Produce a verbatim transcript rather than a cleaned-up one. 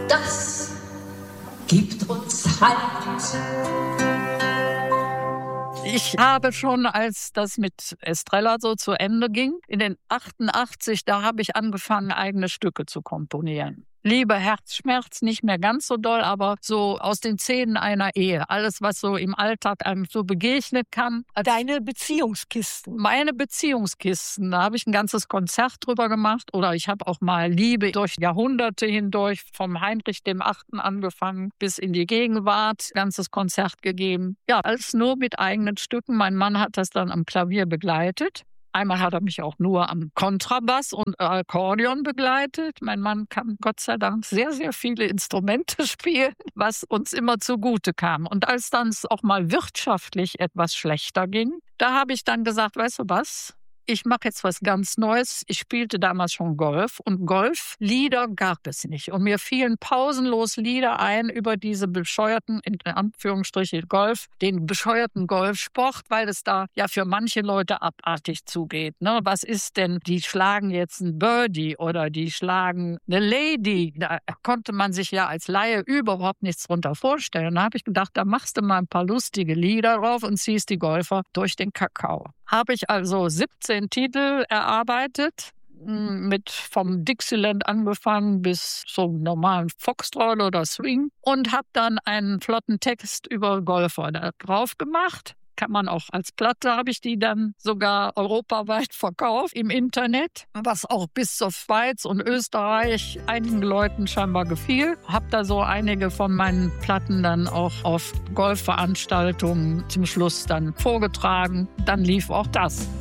das gibt uns Halt. Ich habe schon, als das mit Estrella so zu Ende ging, in den achtundachtzig, da habe ich angefangen, eigene Stücke zu komponieren. Liebe, Herzschmerz, nicht mehr ganz so doll, aber so aus den Szenen einer Ehe. Alles, was so im Alltag einem so begegnen kann. Deine Beziehungskisten. Meine Beziehungskisten, da habe ich ein ganzes Konzert drüber gemacht. Oder ich habe auch mal Liebe durch Jahrhunderte hindurch, vom Heinrich dem Achten angefangen bis in die Gegenwart, ganzes Konzert gegeben. Ja, alles nur mit eigenen Stücken. Mein Mann hat das dann am Klavier begleitet. Einmal hat er mich auch nur am Kontrabass und Akkordeon begleitet. Mein Mann kann Gott sei Dank sehr, sehr viele Instrumente spielen, was uns immer zugute kam. Und als dann es auch mal wirtschaftlich etwas schlechter ging, da habe ich dann gesagt, weißt du was? Ich mache jetzt was ganz Neues. Ich spielte damals schon Golf und Golflieder gab es nicht. Und mir fielen pausenlos Lieder ein über diese bescheuerten, in Anführungsstrichen Golf, den bescheuerten Golfsport, weil es da ja für manche Leute abartig zugeht. Ne? Was ist denn, die schlagen jetzt ein Birdie oder die schlagen eine Lady? Da konnte man sich ja als Laie überhaupt nichts drunter vorstellen. Da habe ich gedacht, da machst du mal ein paar lustige Lieder drauf und ziehst die Golfer durch den Kakao. Habe ich also siebzehn Titel erarbeitet, mit vom Dixieland angefangen bis zum normalen Foxtrot oder Swing und habe dann einen flotten Text über Golfer da drauf gemacht. Kann man auch als Platte, habe ich die dann sogar europaweit verkauft im Internet, was auch bis zur Schweiz und Österreich einigen Leuten scheinbar gefiel. Habe da so einige von meinen Platten dann auch auf Golfveranstaltungen zum Schluss dann vorgetragen. Dann lief auch das.